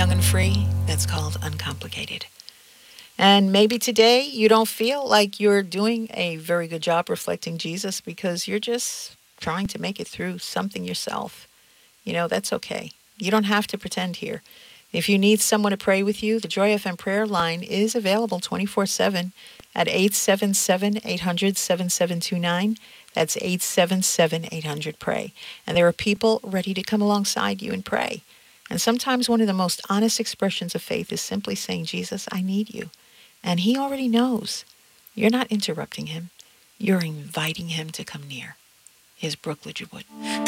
young and free. That's called uncomplicated. And maybe today you don't feel like you're doing a very good job reflecting Jesus because you're just trying to make it through something yourself. That's okay. You don't have to pretend here. If you need someone to pray with you, the Joy FM prayer line is available 24/7 at 877-800-7729. That's 877-800-PRAY. And there are people ready to come alongside you and pray. And sometimes one of the most honest expressions of faith is simply saying, Jesus, I need you. And he already knows. You're not interrupting him. You're inviting him to come near. Here's Brooke Ligerwood.